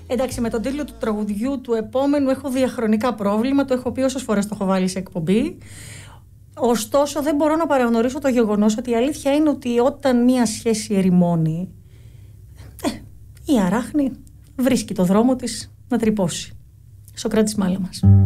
Εντάξει, με τον τίτλο του τραγουδιού του επόμενου έχω διαχρονικά πρόβλημα. Το έχω πει όσες φορές το έχω βάλει σε εκπομπή. Ωστόσο, δεν μπορώ να παραγνωρίσω το γεγονός ότι η αλήθεια είναι ότι όταν μία σχέση ερημώνει, η αράχνη βρίσκει το δρόμο της να τρυπώσει. Σοκράτης Μάλαμας.